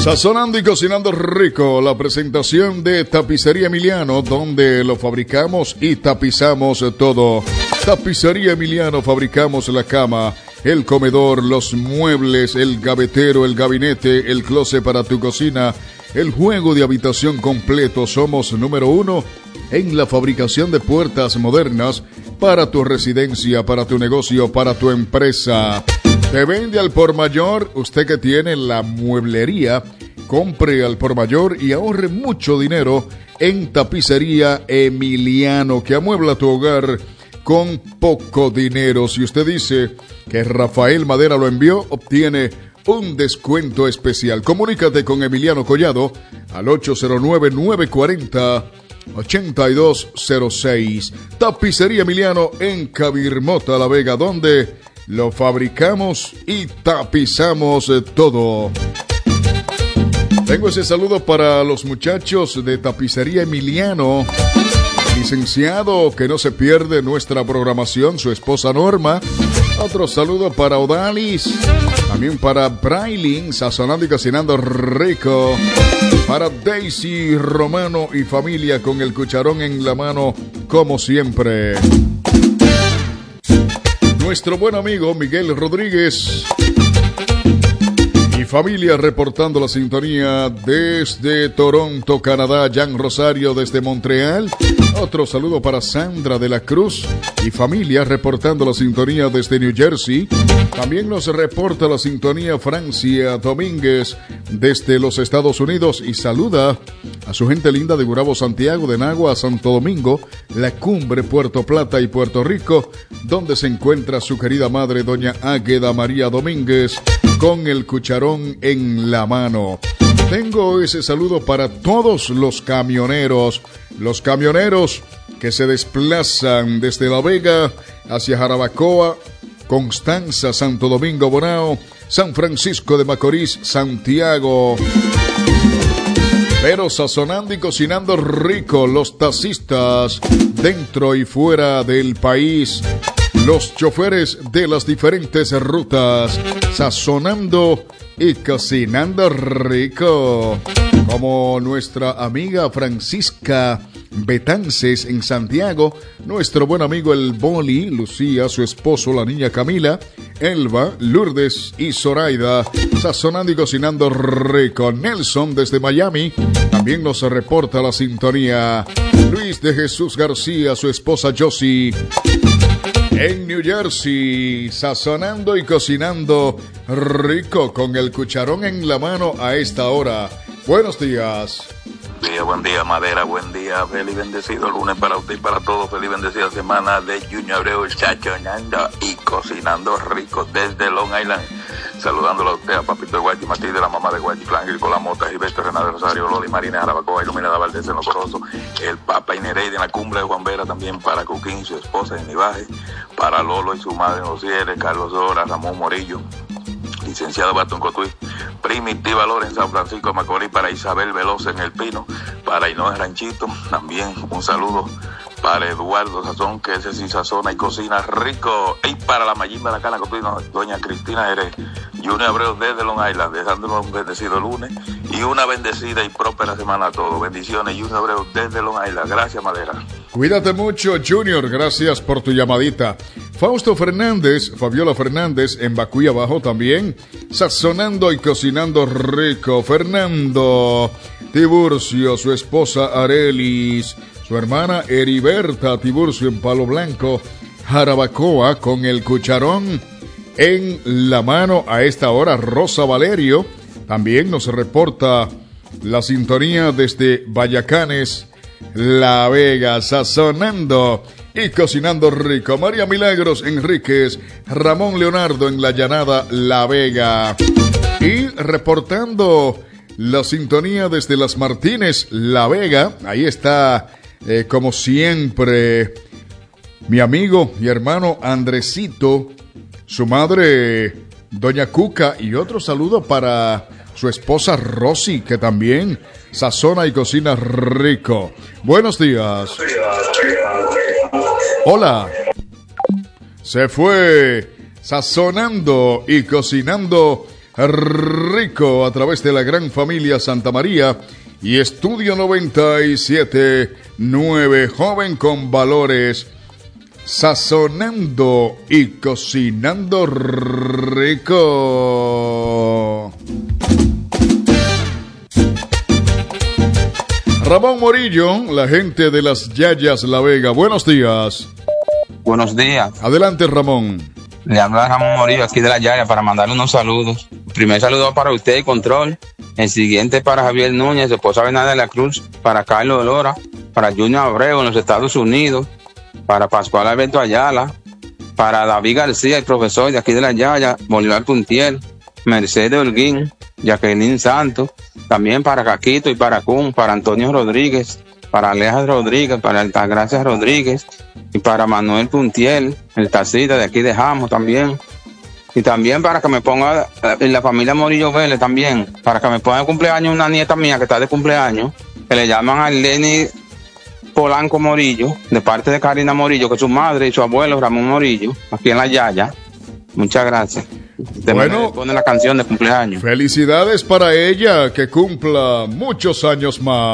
Sazonando y cocinando rico, la presentación de Tapicería Emiliano, donde lo fabricamos y tapizamos todo. Tapicería Emiliano, fabricamos la cama, el comedor, los muebles, el gavetero, el gabinete, el closet para tu cocina, el juego de habitación completo. Somos número 1 en la fabricación de puertas modernas para tu residencia, para tu negocio, para tu empresa. Te vende al por mayor. Usted que tiene la mueblería, compre al por mayor y ahorre mucho dinero en Tapicería Emiliano, que amuebla tu hogar con poco dinero. Si usted dice que Rafael Madera lo envió, obtiene un descuento especial. Comunícate con Emiliano Collado al 809-940-8206. Tapicería Emiliano en Cabirmota, La Vega, donde lo fabricamos y tapizamos todo. Tengo ese saludo para los muchachos de Tapicería Emiliano. Licenciado, que no se pierde nuestra programación, su esposa Norma. Otro saludo para Odalis. También para Brailin, sazonando y cocinando rico. Para Daisy Romano y familia, con el cucharón en la mano, como siempre. Nuestro buen amigo Miguel Rodríguez y familia reportando la sintonía desde Toronto, Canadá. Jan Rosario desde Montreal. Otro saludo para Sandra de la Cruz y familia reportando la sintonía desde New Jersey. También nos reporta la sintonía Francia Domínguez desde los Estados Unidos y saluda a su gente linda de Gurabo, Santiago, de Nagua, Santo Domingo, La Cumbre, Puerto Plata y Puerto Rico, donde se encuentra su querida madre, doña Águeda María Domínguez, con el cucharón en la mano. Tengo ese saludo para todos los camioneros que se desplazan desde La Vega hacia Jarabacoa, Constanza, Santo Domingo, Bonao, San Francisco de Macorís, Santiago. Pero sazonando y cocinando rico, los taxistas dentro y fuera del país, los choferes de las diferentes rutas, sazonando y cocinando rico, como nuestra amiga Francisca Betances en Santiago, nuestro buen amigo el Boli, Lucía, su esposo, la niña Camila, Elba, Lourdes y Zoraida, sazonando y cocinando rico. Nelson desde Miami también nos reporta la sintonía. Luis de Jesús García, su esposa Josie, en New Jersey, sazonando y cocinando rico, con el cucharón en la mano a esta hora. Buenos días. Buen día, Madera, buen día, feliz bendecido lunes para usted y para todos, feliz bendecida semana de Junior Abreu, sazonando y cocinando rico desde Long Island, saludándolo a usted, a Papito de Guachi, Matilde, la mamá de Guachi, Flan, con la Mota, Gilberto, Rená de Rosario, Loli, Marina, Jarabacoa, Iluminada Valdés, en Lo Corozo, el Papa y Nereida en la Cumbre de Juan Vera, también para Cuquín, su esposa en Nivaje, para Lolo y su madre en Los Cieles, Carlos Dora, Ramón Morillo, licenciado Batón Cotuí, Primitiva Lora en San Francisco de Macorís, para Isabel Veloz en El Pino, para Inés Ranchito, también un saludo para Eduardo Sazón, que ese sí sazona y cocina rico, y para la Mayimba de la Cana Cotuino, doña Cristina Jerez, Junior Abreu desde Long Island, dejándonos un bendecido lunes y una bendecida y próspera semana a todos. Bendiciones, Junior Abreu desde Long Island. Gracias, Madera. Cuídate mucho, Junior, gracias por tu llamadita. Fausto Fernández, Fabiola Fernández en Bacuy Abajo también, sazonando y cocinando rico. Fernando Tiburcio, su esposa Arelis, su hermana Heriberta Tiburcio en Palo Blanco, Jarabacoa, con el cucharón en la mano a esta hora. Rosa Valerio también nos reporta la sintonía desde Vallacanes, La Vega, sazonando y cocinando rico. María Milagros Enríquez, Ramón Leonardo en La Llanada, La Vega. Y reportando la sintonía desde Las Martínez, La Vega, ahí está, como siempre, mi amigo y hermano Andresito, su madre, doña Cuca, y otro saludo para su esposa Rosy, que también sazona y cocina rico. Buenos días. Hola. Se fue sazonando y cocinando rico a través de la gran familia Santa María y Estudio 97.9, joven con valores, sazonando y cocinando rico. Ramón Morillo, la gente de las Yayas La Vega. Buenos días. Buenos días. Adelante, Ramón. Le habla Ramón Morillo aquí de la Yaya para mandarle unos saludos. El primer saludo para usted y Control. El siguiente para Javier Núñez, su esposa Bernarda de la Cruz, para Carlos Lora, para Junior Abreu en los Estados Unidos, para Pascual Alberto Ayala, para David García, el profesor de aquí de la Yaya, Bolívar Puntiel, Mercedes Holguín, Jacqueline Santos, también para Caquito y para Kun, para Antonio Rodríguez, para Aleja Rodríguez, para Altagracia Rodríguez y para Manuel Puntiel, el taxista de aquí de Jamo también. Y también para que me ponga en la familia Morillo Vélez también, para que me ponga de cumpleaños una nieta mía que está de cumpleaños, que le llaman a Lenny Polanco Morillo, de parte de Karina Morillo, que es su madre y su abuelo Ramón Morillo, aquí en la Yaya. Muchas gracias. Bueno, me pone la canción de cumpleaños. Felicidades para ella, que cumpla muchos años más.